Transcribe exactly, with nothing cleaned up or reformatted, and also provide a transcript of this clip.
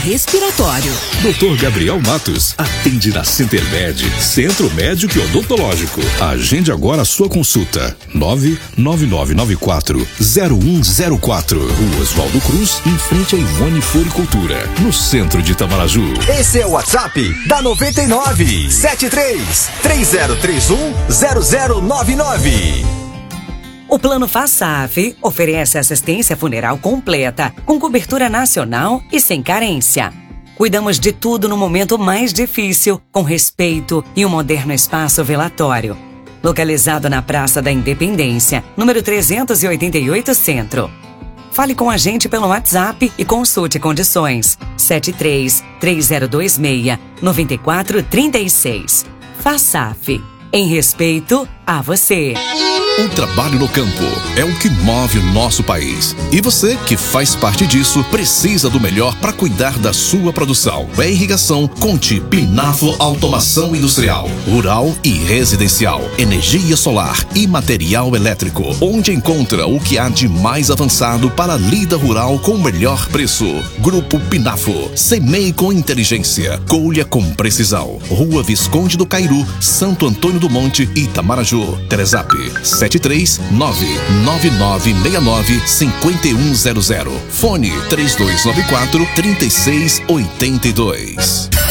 Respiratório. doutor Gabriel Matos atende na Centermed, Centro Médico e Odontológico. Agende agora a sua consulta. nove nove nove nove quatro zero um zero quatro. Rua Oswaldo Cruz, em frente a Ivone Floricultura, no centro de Itamaraju. Esse é o WhatsApp da noventa e nove, sete três três zero três um zero zero nove nove. O Plano FASAF oferece assistência funeral completa, com cobertura nacional e sem carência. Cuidamos de tudo no momento mais difícil, com respeito e um moderno espaço velatório. Localizado na Praça da Independência, número trezentos e oitenta e oito Centro. Fale com a gente pelo WhatsApp e consulte condições. sete três três zero dois seis nove quatro três seis. FASAF. Em respeito a você. O trabalho no campo é o que move o nosso país. E você, que faz parte disso, precisa do melhor para cuidar da sua produção. É irrigação, conte Pinafo Automação Industrial, Rural e Residencial, Energia Solar e Material Elétrico, onde encontra o que há de mais avançado para a lida rural com o melhor preço. Grupo Pinafo, semeie com inteligência, colha com precisão. Rua Visconde do Cairu, Santo Antônio do Monte, Itamaraju. Telezap sete três nove nove nove seis nove cinco um zero zero. Fone três dois nove quatro três seis oito dois.